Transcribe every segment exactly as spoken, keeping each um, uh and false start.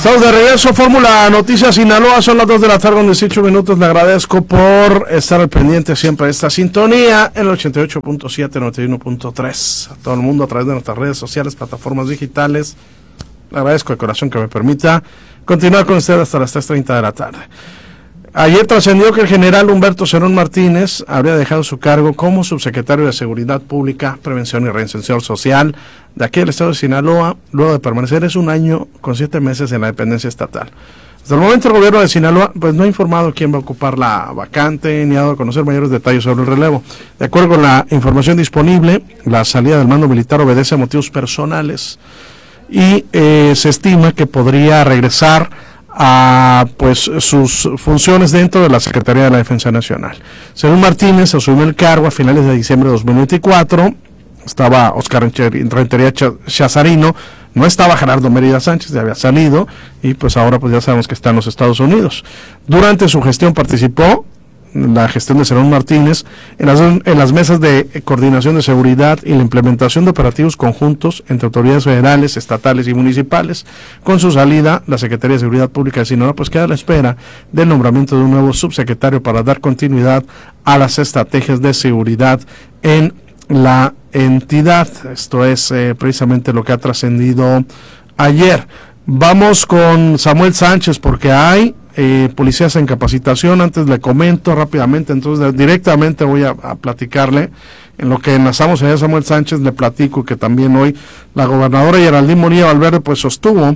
Estamos de regreso, Fórmula Noticias Sinaloa, son las dos de la tarde con dieciocho minutos. Le agradezco por estar al pendiente siempre de esta sintonía en el ochenta y ocho punto siete, noventa y uno punto tres. A todo el mundo a través de nuestras redes sociales, plataformas digitales. Le agradezco de corazón que me permita continuar con usted hasta las tres treinta de la tarde. Ayer trascendió que el general Humberto Cerón Martínez habría dejado su cargo como subsecretario de Seguridad Pública, Prevención y Reinserción Social de aquí del estado de Sinaloa, luego de permanecer es un año con siete meses en la dependencia estatal. Hasta el momento el gobierno de Sinaloa pues no ha informado quién va a ocupar la vacante ni ha dado a conocer mayores detalles sobre el relevo. De acuerdo con la información disponible, la salida del mando militar obedece a motivos personales y eh, se estima que podría regresar a pues sus funciones dentro de la Secretaría de la Defensa Nacional. Cerón Martínez asumió el cargo a finales de diciembre de dos mil veinticuatro. Estaba Oscar Rentería Chazarino, no estaba Gerardo Mérida Sánchez, ya había salido, y pues ahora pues ya sabemos que está en los Estados Unidos. Durante su gestión participó la gestión de Cerón Martínez en las, en las mesas de coordinación de seguridad y la implementación de operativos conjuntos entre autoridades federales, estatales y municipales. Con su salida, la Secretaría de Seguridad Pública de Sinaloa pues queda a la espera del nombramiento de un nuevo subsecretario para dar continuidad a las estrategias de seguridad en la entidad. Esto es eh, precisamente lo que ha trascendido ayer. Vamos con Samuel Sánchez porque hay Eh, policías en capacitación. Antes le comento rápidamente, entonces directamente voy a, a platicarle en lo que enlazamos allá. Samuel Sánchez, le platico que también hoy la gobernadora Geraldine Bonilla Valverde pues sostuvo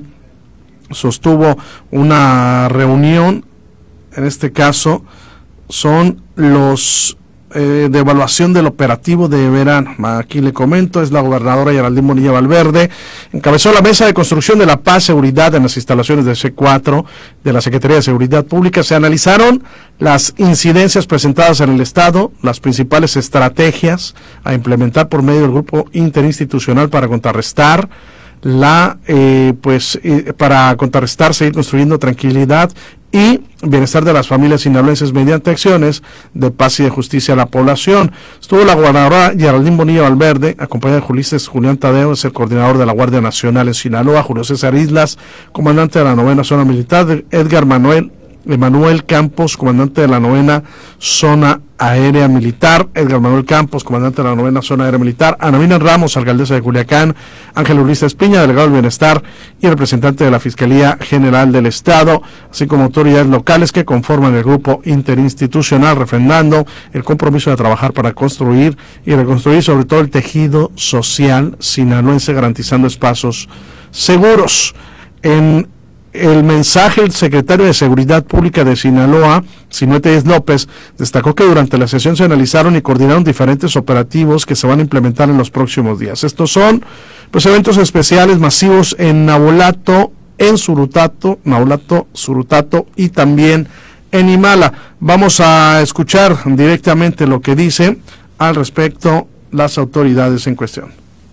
sostuvo una reunión. En este caso son los eh, de evaluación del operativo de verano. Aquí le comento, es la gobernadora Geraldine Bonilla Valverde, encabezó la mesa de construcción de la paz, seguridad en las instalaciones del C cuatro de la Secretaría de Seguridad Pública. Se analizaron las incidencias presentadas en el estado, las principales estrategias a implementar por medio del grupo interinstitucional para contrarrestar la eh, pues eh, para contrarrestar, seguir construyendo tranquilidad y bienestar de las familias sinaloenses mediante acciones de paz y de justicia a la población. Estuvo la gobernadora Geraldine Bonilla Valverde, acompañada de Ulises Julián Tadeo, es el coordinador de la Guardia Nacional en Sinaloa, Julio César Islas, comandante de la novena zona militar, Edgar Manuel Emanuel Campos, comandante de la novena zona aérea militar, Edgar Manuel Campos, comandante de la novena zona aérea militar, Ana Miriam Ramos, alcaldesa de Culiacán, Ángel Ulises Piña, delegado del Bienestar y representante de la Fiscalía General del Estado, así como autoridades locales que conforman el grupo interinstitucional, refrendando el compromiso de trabajar para construir y reconstruir sobre todo el tejido social sinaloense, garantizando espacios seguros. En el mensaje, el secretario de Seguridad Pública de Sinaloa, Sinué Tellez López, destacó que durante la sesión se analizaron y coordinaron diferentes operativos que se van a implementar en los próximos días. Estos son pues eventos especiales masivos en Nabolato, en Surutato, Nabolato, Surutato y también en Imala. Vamos a escuchar directamente lo que dice al respecto las autoridades en cuestión.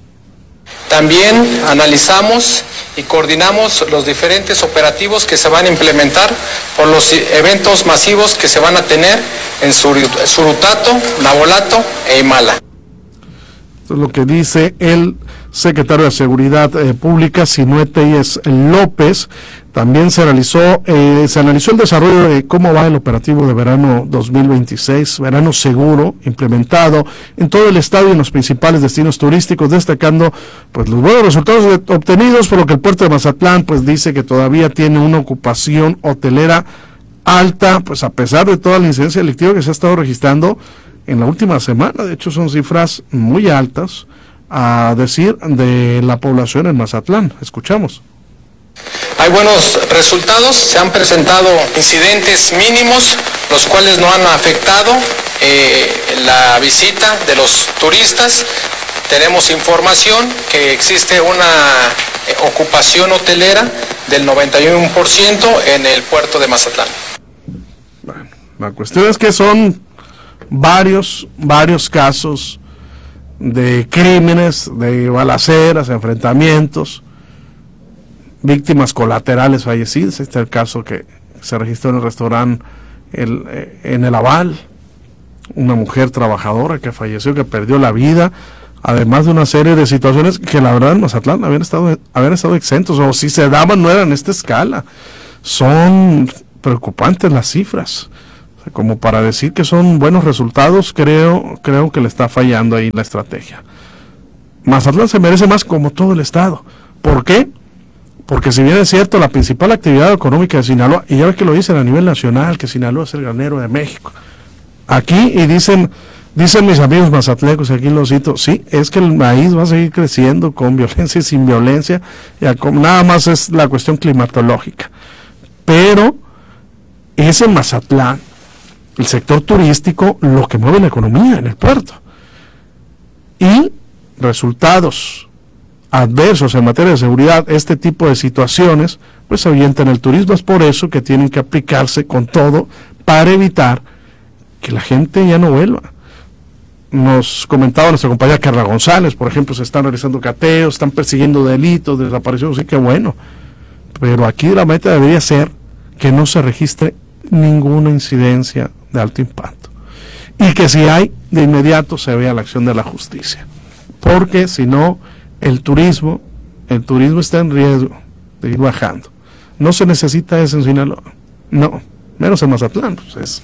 También analizamos y coordinamos los diferentes operativos que se van a implementar por los eventos masivos que se van a tener en Surutato, Nabolato e Imala. Esto es lo que dice el secretario de Seguridad eh, Pública, Sinué Tellez López. También se realizó, eh, se analizó el desarrollo de cómo va el operativo de verano dos mil veintiséis, verano seguro, implementado en todo el estado y en los principales destinos turísticos, destacando pues los buenos resultados de, obtenidos, por lo que el puerto de Mazatlán pues dice que todavía tiene una ocupación hotelera alta, pues a pesar de toda la incidencia delictiva que se ha estado registrando en la última semana. De hecho son cifras muy altas, a decir de la población en Mazatlán. Escuchamos. Hay buenos resultados, se han presentado incidentes mínimos, los cuales no han afectado eh, la visita de los turistas. Tenemos información que existe una eh, ocupación hotelera del noventa y uno por ciento en el puerto de Mazatlán. Bueno, la cuestión es que son varios, varios casos de crímenes, de balaceras, enfrentamientos, víctimas colaterales fallecidas. Este es el caso que se registró en el restaurante el, eh, en el Aval, una mujer trabajadora que falleció, que perdió la vida además de una serie de situaciones que la verdad en Mazatlán habían estado, habían estado exentos, o si se daban no eran en esta escala. Son preocupantes las cifras, o sea, como para decir que son buenos resultados. Creo, creo que le está fallando ahí la estrategia. Mazatlán se merece más, como todo el estado. ¿Por qué? Porque si bien es cierto, la principal actividad económica de Sinaloa, y ya ves que lo dicen a nivel nacional, que Sinaloa es el granero de México. Aquí, y dicen, dicen mis amigos mazatlecos, y aquí lo cito, sí, es que el maíz va a seguir creciendo con violencia y sin violencia, ya con, nada más es la cuestión climatológica. Pero es en Mazatlán, el sector turístico, lo que mueve la economía en el puerto. Y resultados adversos en materia de seguridad, este tipo de situaciones, pues avientan el turismo. Es por eso que tienen que aplicarse con todo para evitar que la gente ya no vuelva. Nos comentaba nuestra compañera Carla González, por ejemplo, se están realizando cateos, están persiguiendo delitos, desapariciones, sí que bueno, pero aquí la meta debería ser que no se registre ninguna incidencia de alto impacto, y que si hay, de inmediato se vea la acción de la justicia, porque si no, el turismo, el turismo está en riesgo de ir bajando. No se necesita eso en Sinaloa, no, menos en Mazatlán, pues es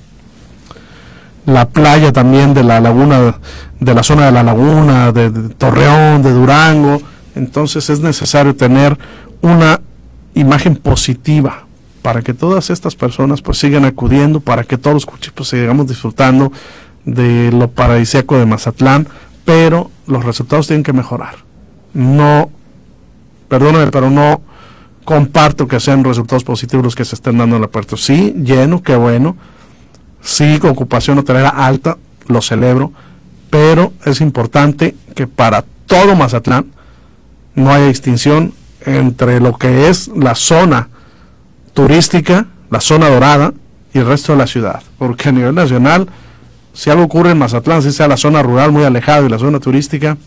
la playa también de la laguna, de la zona de la laguna, de, de Torreón, de Durango. Entonces es necesario tener una imagen positiva para que todas estas personas pues sigan acudiendo, para que todos los cuchipos sigamos disfrutando de lo paradisíaco de Mazatlán, pero los resultados tienen que mejorar. No, perdóname, pero no comparto que sean resultados positivos los que se estén dando en el puerto. Sí, lleno, qué bueno. Sí, con ocupación hotelera alta, lo celebro, pero es importante que para todo Mazatlán no haya distinción entre lo que es la zona turística, la zona dorada y el resto de la ciudad, porque a nivel nacional, si algo ocurre en Mazatlán, si sea la zona rural muy alejada y la zona turística,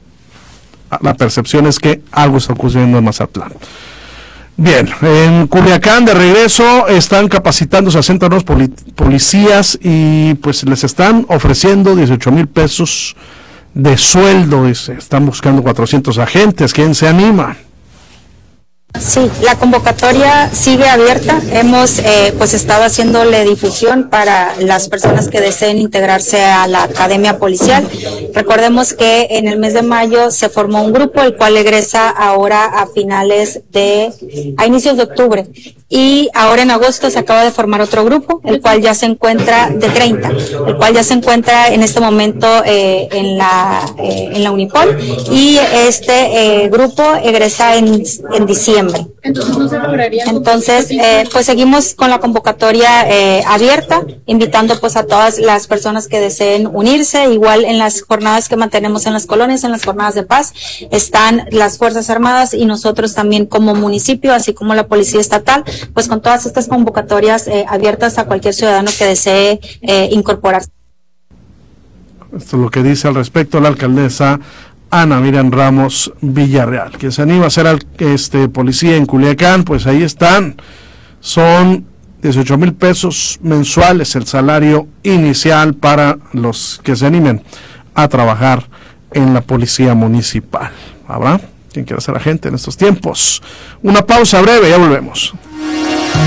la percepción es que algo está ocurriendo en Mazatlán. Bien, en Culiacán de regreso están capacitándose a sesenta nuevos poli- policías y pues les están ofreciendo dieciocho mil pesos de sueldo y se están buscando cuatrocientos agentes. ¿Quién se anima? Sí, la convocatoria sigue abierta. Hemos eh, pues estado haciéndole difusión para las personas que deseen integrarse a la Academia Policial. Recordemos que en el mes de mayo se formó un grupo, el cual egresa ahora a finales de, a inicios de octubre. Y ahora en agosto se acaba de formar otro grupo, el cual ya se encuentra de treinta, el cual ya se encuentra en este momento eh, en la eh, en la Unipol, y este eh, grupo egresa en, en diciembre. Entonces no se lograría. Entonces, eh, pues seguimos con la convocatoria eh, abierta, invitando pues a todas las personas que deseen unirse. Igual en las jornadas que mantenemos en las colonias, en las jornadas de paz, están las Fuerzas Armadas y nosotros también como municipio, así como la Policía Estatal, pues con todas estas convocatorias eh, abiertas a cualquier ciudadano que desee eh, incorporarse. Esto es lo que dice al respecto la alcaldesa Ana Miriam Ramos Villarreal. Quien se anima a ser al, este, policía en Culiacán, pues ahí están. Son dieciocho mil pesos mensuales el salario inicial para los que se animen a trabajar en la policía municipal. ¿Habrá quien quiera ser agente en estos tiempos? Una pausa breve, ya volvemos.